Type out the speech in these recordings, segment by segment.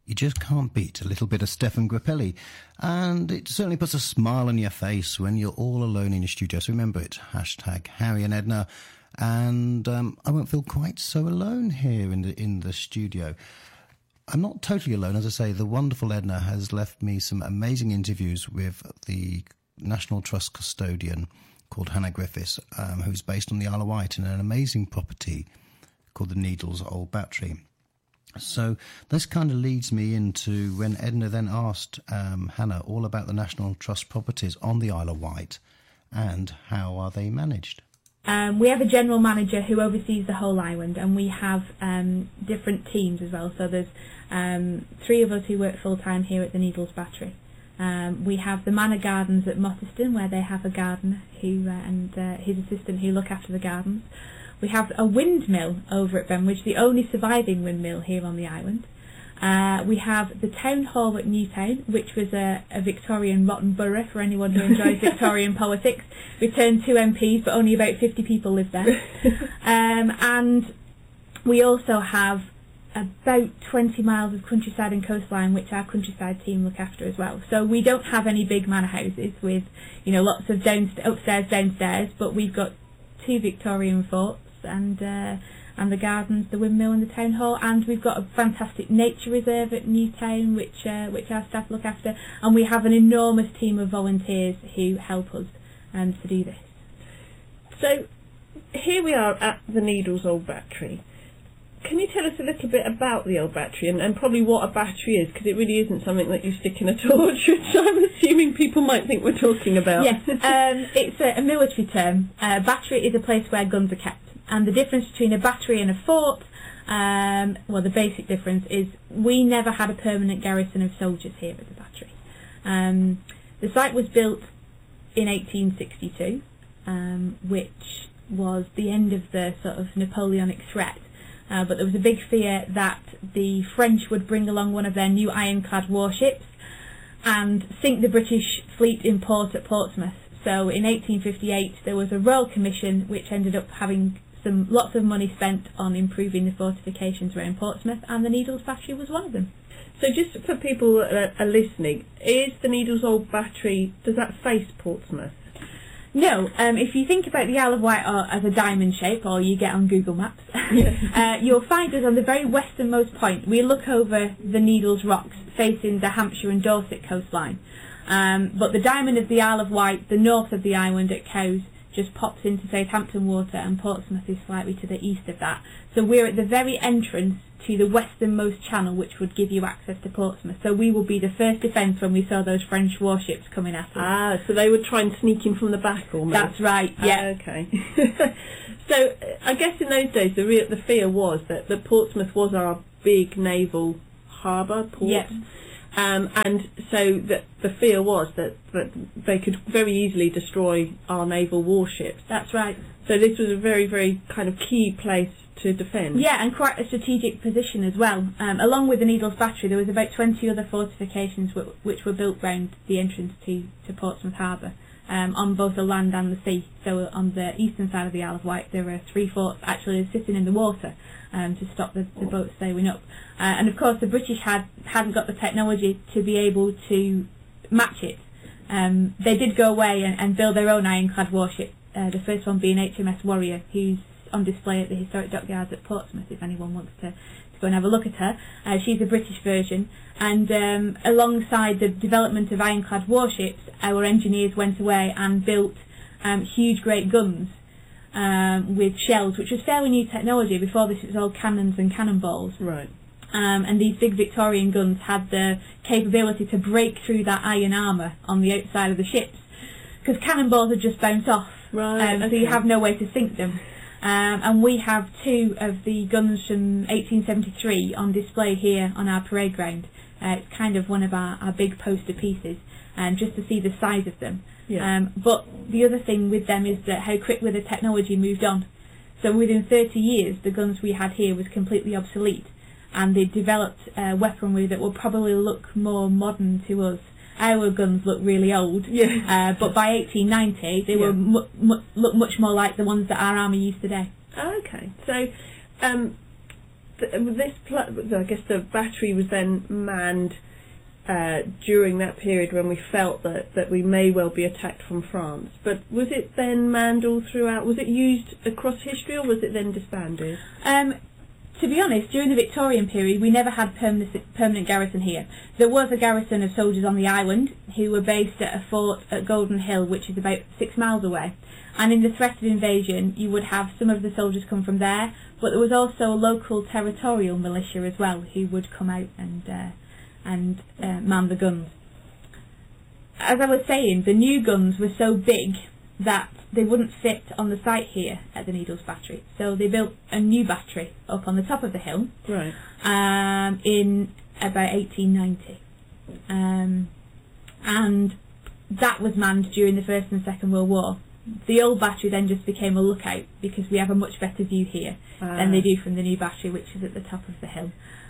You just can't beat a little bit of Stefan Grappelli. And it certainly puts a smile on your face when you're all alone in your studio. So remember, it's hashtag Harry and Edna. And I won't feel quite so alone here in the studio. I'm not totally alone. As I say, the wonderful Edna has left me some amazing interviews with the National Trust custodian called Hannah Griffiths, who's based on the Isle of Wight in an amazing property called the Needles Old Battery. So this kind of leads me into when Edna then asked Hannah all about the National Trust properties on the Isle of Wight and how are they managed. We have a general manager who oversees the whole island, and we have different teams as well. So there's 3 of us who work full-time here at the Needles Battery. We have the Manor Gardens at Motterston, where they have a gardener and his assistant who look after the gardens. We have a windmill over at Benwich, the only surviving windmill here on the island. We have the Town Hall at Newtown, which was a Victorian rotten borough for anyone who enjoys Victorian politics. We turned 2 MPs, but only about 50 people live there. And we also have about 20 miles of countryside and coastline, which our countryside team look after as well. So we don't have any big manor houses with, lots of upstairs, downstairs, but we've got 2 Victorian forts and the gardens, the windmill and the town hall, and we've got a fantastic nature reserve at Newtown which our staff look after, and we have an enormous team of volunteers who help us to do this. So here we are at the Needles Old Battery. Can you tell us a little bit about the old battery and probably what a battery is, because it really isn't something that you stick in a torch, which I'm assuming people might think we're talking about. Yes, it's a military term. Battery is a place where guns are kept. And the difference between a battery and a fort, the basic difference is we never had a permanent garrison of soldiers here at the battery. The site was built in 1862, which was the end of the sort of Napoleonic threat. But there was a big fear that the French would bring along one of their new ironclad warships and sink the British fleet in port at Portsmouth. So in 1858 there was a Royal Commission which ended up having lots of money spent on improving the fortifications around Portsmouth, and the Needles Battery was one of them. So just for people that are listening, is the Needles Old Battery, does that face Portsmouth? No, if you think about the Isle of Wight as a diamond shape, or you get on Google Maps, you'll find us on the very westernmost point. We look over the Needles Rocks facing the Hampshire and Dorset coastline. But the diamond of the Isle of Wight, the north of the island at Cowes, just pops into Southampton Water, and Portsmouth is slightly to the east of that. So we're at the very entrance to the westernmost channel, which would give you access to Portsmouth. So we will be the first defence when we saw those French warships coming at us. Ah, so they would try and sneak in from the back almost? That's right, yeah. Okay. So I guess in those days the fear was that Portsmouth was our big naval harbour, port. Yep. And so the fear was that they could very easily destroy our naval warships. That's right. So this was a very, very kind of key place to defend. Yeah, and quite a strategic position as well. Along with the Needles Battery, there was about 20 other fortifications which were built round the entrance to Portsmouth Harbour, on both the land and the sea. So on the eastern side of the Isle of Wight, there were 3 forts actually sitting in the water to stop the boats sailing up. And of course the British hadn't got the technology to be able to match it. They did go away and build their own ironclad warship, the first one being HMS Warrior, who's on display at the Historic Dockyards at Portsmouth if anyone wants to go and have a look at her. She's a British version, and alongside the development of ironclad warships, our engineers went away and built huge great guns with shells, which was fairly new technology. Before this it was all cannons and cannonballs. Right. And these big Victorian guns had the capability to break through that iron armour on the outside of the ships, because cannonballs would just bounce off, right, okay. So you have no way to sink them. And we have 2 of the guns from 1873 on display here on our parade ground. It's kind of one of our big poster pieces, just to see the size of them. Yeah. But the other thing with them is that how quickly the technology moved on. So within 30 years, the guns we had here was completely obsolete, and they developed weaponry that will probably look more modern to us. Our guns look really old, but by 1890 they were look much more like the ones that our army use today. Okay, so I guess the battery was then manned during that period when we felt that we may well be attacked from France. But was it then manned all throughout? Was it used across history, or was it then disbanded? To be honest, during the Victorian period, we never had permanent garrison here. There was a garrison of soldiers on the island who were based at a fort at Golden Hill, which is about 6 miles away. And in the threat of invasion, you would have some of the soldiers come from there, but there was also a local territorial militia as well who would come out and man the guns. As I was saying, the new guns were so big that they wouldn't fit on the site here at the Needles Battery, so they built a new battery up on the top of the hill, right, in about 1890, and that was manned during the First and Second World War. The old battery then just became a lookout because we have a much better view here than they do from the new battery, which is at the top of the hill.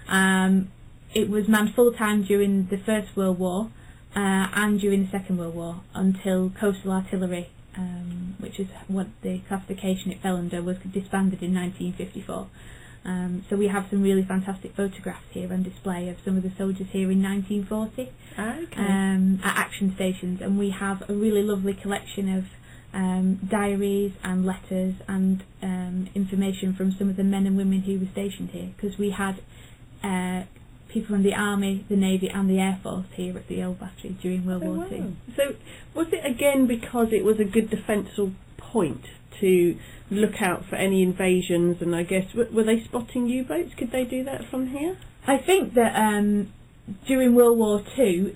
It was manned full time during the First World War and during the Second World War until coastal artillery, which is what the classification it fell under, was disbanded in 1954. So we have some really fantastic photographs here on display of some of the soldiers here in 1940 at action stations, and we have a really lovely collection of diaries and letters and information from some of the men and women who were stationed here, because we had people from the Army, the Navy and the Air Force here at the old battery during World War II. So was it again because it was a good defensive point to look out for any invasions, and I guess were they spotting U-boats? Could they do that from here? I think that during World War II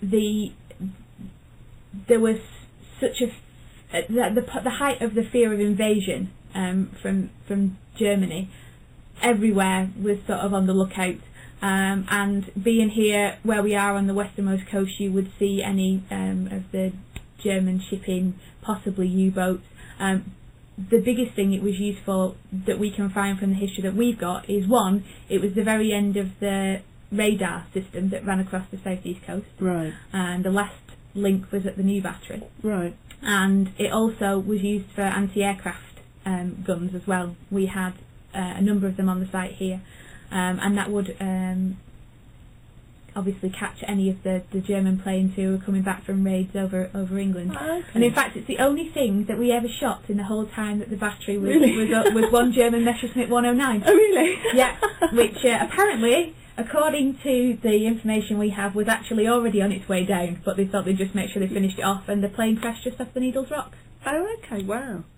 there was such a the height of the fear of invasion from Germany. Everywhere was sort of on the lookout, and being here where we are on the westernmost coast, you would see any of the German shipping, possibly U-boats. The biggest thing it was used for that we can find from the history that we've got is, one, it was the very end of the radar system that ran across the southeast coast, right, and the last link was at the new battery, right, and it also was used for anti-aircraft guns as well. We had a number of them on the site here, and that would obviously catch any of the German planes who were coming back from raids over England. And in fact, it's the only thing that we ever shot in the whole time that the battery was one German Messerschmitt 109. Oh really? Yeah, which apparently, according to the information we have, was actually already on its way down, but they thought they'd just make sure they finished it off, and the plane crashed just off the Needles Rocks. Oh okay, wow.